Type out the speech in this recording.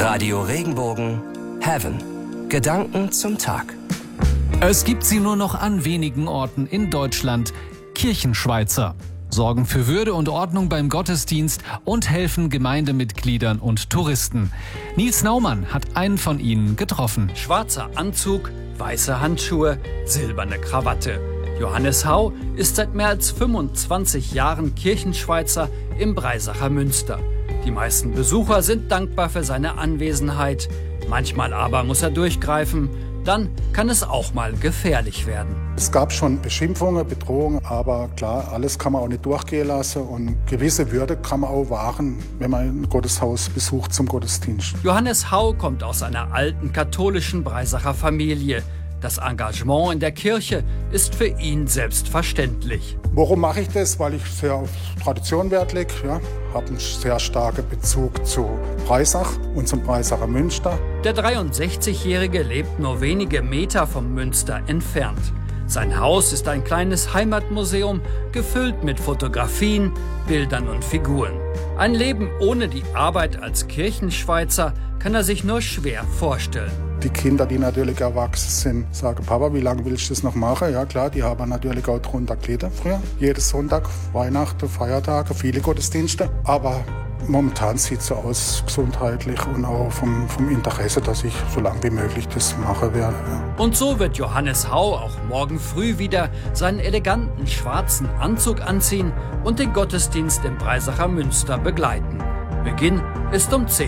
Radio Regenbogen Heaven. Gedanken zum Tag. Es gibt sie nur noch an wenigen Orten in Deutschland. Kirchenschweizer sorgen für Würde und Ordnung beim Gottesdienst und helfen Gemeindemitgliedern und Touristen. Nils Naumann hat einen von ihnen getroffen. Schwarzer Anzug, weiße Handschuhe, silberne Krawatte. Johannes Hau ist seit mehr als 25 Jahren Kirchenschweizer im Breisacher Münster. Die meisten Besucher sind dankbar für seine Anwesenheit. Manchmal aber muss er durchgreifen. Dann kann es auch mal gefährlich werden. Es gab schon Beschimpfungen, Bedrohungen, aber klar, alles kann man auch nicht durchgehen lassen. Und gewisse Würde kann man auch wahren, wenn man ein Gotteshaus besucht zum Gottesdienst. Johannes Hau kommt aus einer alten katholischen Breisacher Familie. Das Engagement in der Kirche ist für ihn selbstverständlich. Warum mache ich das? Weil ich sehr auf Tradition Wert lege. Ja, habe einen sehr starken Bezug zu Breisach und zum Breisacher Münster. Der 63-Jährige lebt nur wenige Meter vom Münster entfernt. Sein Haus ist ein kleines Heimatmuseum, gefüllt mit Fotografien, Bildern und Figuren. Ein Leben ohne die Arbeit als Kirchenschweizer kann er sich nur schwer vorstellen. Die Kinder, die natürlich erwachsen sind, sagen, Papa, wie lange willst du das noch machen? Ja klar, die haben natürlich auch drunter gelitten früher. Jeden Sonntag, Weihnachten, Feiertage, viele Gottesdienste. Aber momentan sieht es so aus, gesundheitlich und auch vom Interesse, dass ich so lange wie möglich das machen werde. Ja. Und so wird Johannes Hau auch morgen früh wieder seinen eleganten schwarzen Anzug anziehen und den Gottesdienst im Breisacher Münster begleiten. Beginn ist um 10.